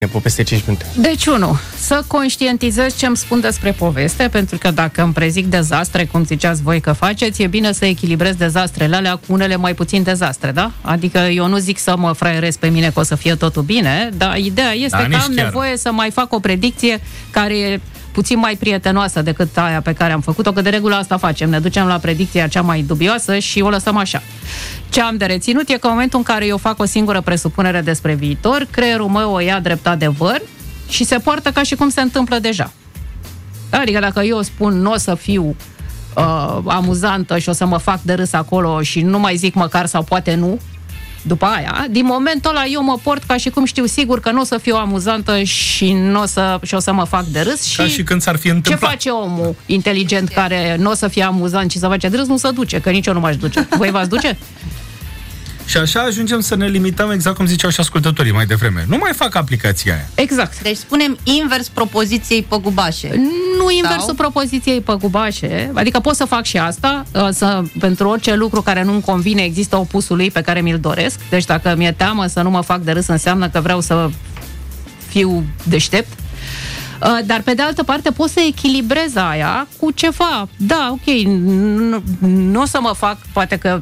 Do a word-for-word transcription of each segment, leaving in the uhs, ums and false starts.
peste cinci minute. Deci, unu, să conștientizez ce îmi spun despre poveste, pentru că dacă îmi prezic dezastre, cum ziceați voi că faceți, e bine să echilibrez dezastrele alea cu unele mai puțin dezastre, da? Adică eu nu zic să mă fraierez pe mine că o să fie totul bine, dar ideea este da, că am chiar. nevoie să mai fac o predicție care e puțin mai prietenoasă decât aia pe care am făcut-o, că de regulă asta facem, ne ducem la predicția cea mai dubioasă și o lăsăm așa. Ce am de reținut e că în momentul în care eu fac o singură presupunere despre viitor, creierul meu o ia drept adevăr și se poartă ca și cum se întâmplă deja. Adică dacă eu spun nu o să fiu uh, amuzantă și o să mă fac de râs acolo și nu mai zic măcar sau poate nu, după aia, din momentul ăla eu mă port ca și cum știu sigur că nu o să fiu amuzantă și, n-o să, și o să mă fac de râs. Și ca și când s-ar fi întâmplat. Ce face omul inteligent care nu o să fie amuzant și să face de râs? Nu se duce, că nici eu nu m-aș duce. Voi v-ați duce? Și așa ajungem să ne limităm, exact cum ziceau și ascultătorii mai devreme. Nu mai fac aplicația aia. Exact. Deci spunem invers propoziției păgubașe. Nu inversul sau? propoziției păgubașe. Adică pot să fac și asta. Să, pentru orice lucru care nu-mi convine există opusul lui pe care mi-l doresc. Deci dacă mi-e teamă să nu mă fac de râs, înseamnă că vreau să fiu deștept. Dar pe de altă parte pot să echilibrez aia cu ceva. Da, ok, nu, nu o să mă fac, poate că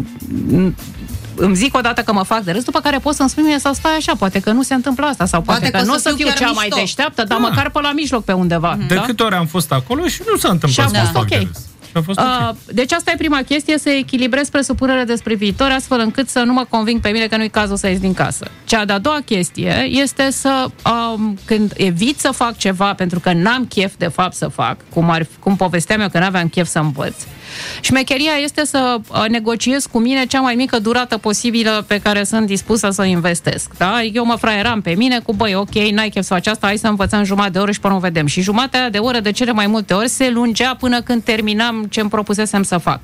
îmi zic odată că mă fac de râs, după care pot să-mi spun mie să stai așa, poate că nu se întâmplă asta, sau poate, poate că, că nu o să fiu cea mișto. mai deșteaptă, dar da. măcar pe la mijloc pe undeva. De da? câte ori am fost acolo și nu s-a întâmplat să mă fac de râs. A fost okay. uh, deci asta e prima chestie, să echilibrez presupunerea despre viitor, astfel încât să nu mă conving pe mine că nu-i cazul să ies din casă. Cea de-a doua chestie este să, um, când evit să fac ceva pentru că n-am chef de fapt să fac, cum, ar, cum povesteam eu că n-aveam chef să învăț, șmecheria este să uh, negociez cu mine cea mai mică durată posibilă pe care sunt dispusă să investesc. Da? Eu mă fraieram pe mine cu, băi, ok, n-ai chef să faci asta, hai să învățăm jumătate de oră și până o vedem. Și jumatea de oră de cele mai multe ori se lungea până când terminam ce îmi propusesem să fac.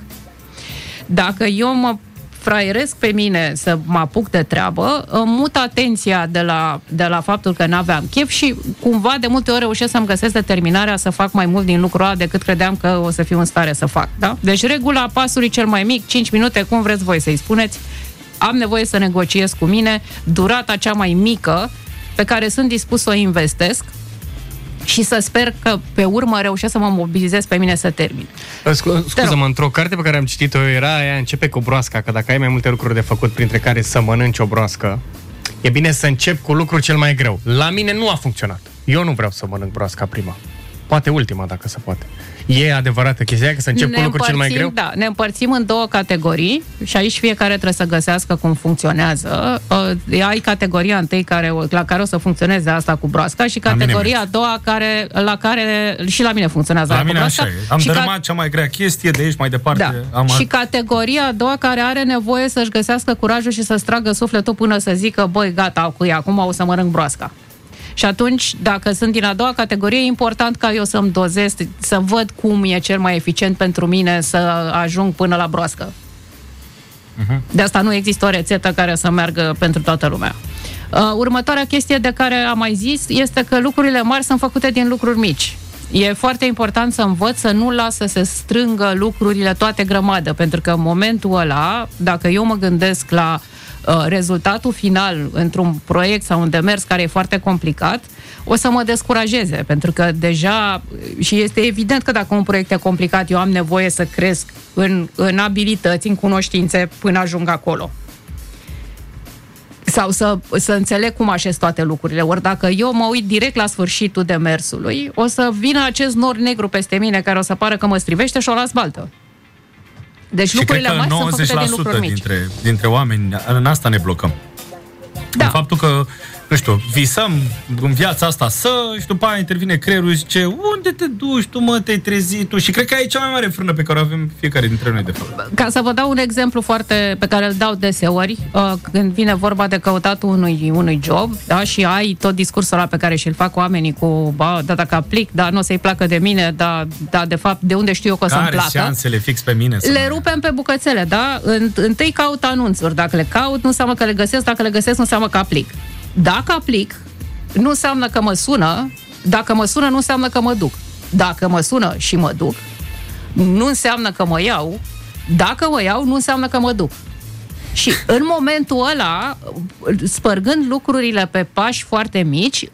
Dacă eu mă fraieresc pe mine să mă apuc de treabă, mut atenția de la, de la faptul că n-aveam chef și cumva de multe ori reușesc să-mi găsesc determinarea să fac mai mult din lucrul ăla decât credeam că o să fiu în stare să fac. Da? Deci regula pasului cel mai mic, cinci minute, cum vreți voi să-i spuneți, am nevoie să negociez cu mine durata cea mai mică pe care sunt dispus să o investesc și să sper că pe urmă reușesc să mă mobilizez pe mine să termin. Scuză-mă, într-o carte pe care am citit-o era aia, începe cu broasca, că dacă ai mai multe lucruri de făcut, printre care să mănânci o broască, e bine să încep cu lucrul cel mai greu. La mine nu a funcționat. Eu nu vreau să mănânc broasca prima. Poate ultima, dacă se poate. E adevărată chestia că să încep ne cu lucrul cel mai greu? Da, ne împărțim în două categorii și aici fiecare trebuie să găsească cum funcționează. Uh, ai categoria întâi care, la care o să funcționeze asta cu broasca și categoria a doua care, la care și la mine funcționează la cu mine broasca. așa e. Am dărâmat ca... cea mai grea chestie, de aici mai departe. Da. Am... Și categoria a doua care are nevoie să-și găsească curajul și să-și tragă sufletul până să zică, băi, gata, acum o să mănânc broasca. Și atunci, dacă sunt din a doua categorie, e important ca eu să-mi dozez, să văd cum e cel mai eficient pentru mine să ajung până la broască. Uh-huh. De asta nu există o rețetă care să meargă pentru toată lumea. Uh, următoarea chestie de care am mai zis este că lucrurile mari sunt făcute din lucruri mici. E foarte important să învăț să nu las să se strângă lucrurile toate grămadă, pentru că în momentul ăla, dacă eu mă gândesc la rezultatul final într-un proiect sau un demers care e foarte complicat, o să mă descurajeze, pentru că deja, și este evident că dacă un proiect e complicat, eu am nevoie să cresc în, în abilități, în cunoștințe până ajung acolo. Sau să, să înțeleg cum așez toate lucrurile. Ori dacă eu mă uit direct la sfârșitul demersului, o să vină acest nor negru peste mine care o să pară că mă strivește și o las baltă. Deci și lucrurile mari sunt făcute din lucruri mici. Dintre, dintre oameni, în asta ne blocăm. Da. În faptul că, nu știu, visăm în viața asta să, și după aia intervine creierul și zice, unde te duci tu, mă, te-ai trezit tu? Și cred că e cea mai mare frână pe care o avem fiecare dintre noi, de fapt. Ca să vă dau un exemplu foarte, pe care îl dau deseori, uh, când vine vorba de căutatul unui, unui job, da, și ai tot discursul ăla pe care și-l fac oamenii cu, ba, da, dacă aplic, da, nu o să-i placă de mine, da, da, de fapt, de unde știu eu că o să-mi placă? Care șansele fix pe mine? Le rupem pe bucățele, da? Întâi caut anunțuri. Dacă le caut, nu înseamnă că le găsesc, dacă le găsesc, nu înseamnă că aplic. Dacă aplic, nu înseamnă că mă sună, dacă mă sună, nu înseamnă că mă duc. Dacă mă sună și mă duc, nu înseamnă că mă iau, dacă mă iau, nu înseamnă că mă duc. Și în momentul ăla, spărgând lucrurile pe pași foarte mici,